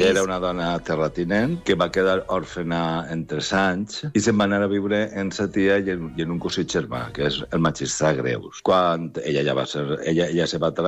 era una dona terratinent que va quedar òrfena en 3 anys i se'n va anar a viure en sa tia i en un cosí germà, que és el magistrat Greus. Quan ella ja se va